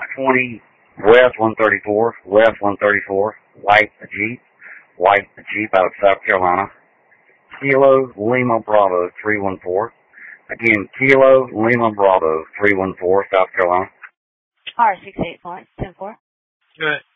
520 West 134, West 134, White Jeep out of South Carolina. Kilo Lima Bravo 314. Again, Kilo Lima Bravo 314, South Carolina. R68.10-4. Good.